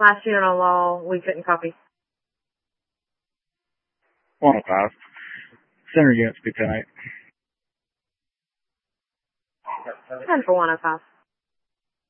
Last unit on wall, we couldn't copy. 105. Center unit, speak 10-8. 10 for 105.